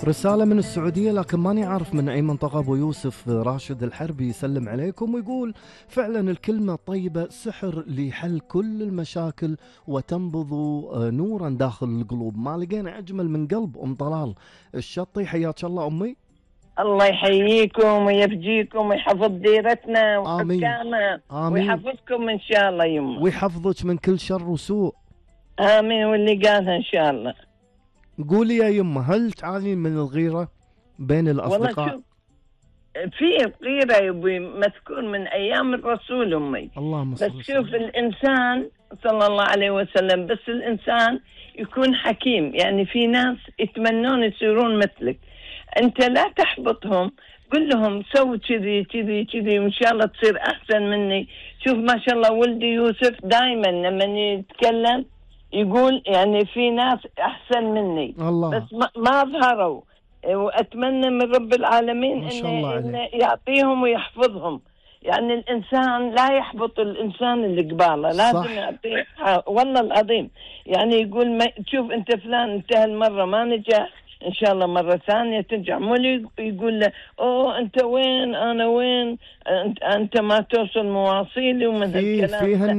رسالة من السعودية لكن ماني عارف من أي منطقة. أبو يوسف راشد الحربي يسلم عليكم ويقول فعلا الكلمة الطيبة سحر لحل كل المشاكل وتنبض نورا داخل القلوب. ما لقينا أجمل من قلب أم طلال الشطي. حياك الله أمي. الله يحييكم ويفجيكم ويحفظ ديرتنا آمين وحكامها آمين، ويحفظكم إن شاء الله يمه. ويحفظك من كل شر وسوء. آمين، واللي قالها إن شاء الله. قولي يا يمه، هل تعانين من الغيرة بين والله الأصدقاء؟ شوف، في غيرة يا أبوي مذكور من أيام الرسول أمي. اللهم بس صل شوف وسلم. الإنسان صلى الله عليه وسلم، بس الإنسان يكون حكيم. يعني في ناس يتمنون يصيرون مثلك، أنت لا تحبطهم، قل لهم سووا كذي كذي كذي وإن شاء الله تصير أحسن مني. شوف ما شاء الله ولدي يوسف دائما لما يتكلم يقول يعني في ناس أحسن مني الله بس ما ظهروا. وأتمنى من رب العالمين ما شاء الله إنه عليك. يعطيهم ويحفظهم. يعني الإنسان لا يحبط الإنسان اللي قباله، لازم يعطيه والله العظيم. يعني يقول ما تشوف أنت فلان أنت هالمرة ما نجح، إن شاء الله مرة ثانية تنجح. مو يقول له أوه أنت وين أنا وين، أنت ما توصل مواصيلي ومن في هالكلام.